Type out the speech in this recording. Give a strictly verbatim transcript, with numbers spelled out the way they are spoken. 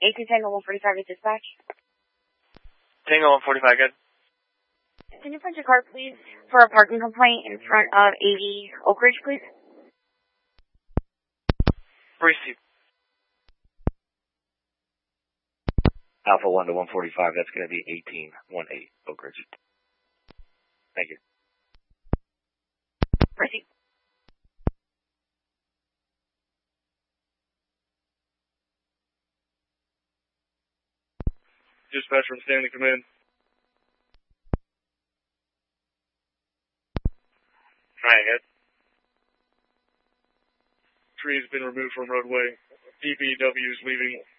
eighteen Tango one forty-five is dispatch. Tango one forty-five, good. Can you punch a card, please, for a parking complaint in front of eighty Oak Ridge, please? Receive. Alpha one to one forty-five, that's going to be eighteen one eight Oak Ridge. Thank you. Receive. Dispatch from Stanley, come in. Try ahead. Tree has been removed from roadway. D P W is leaving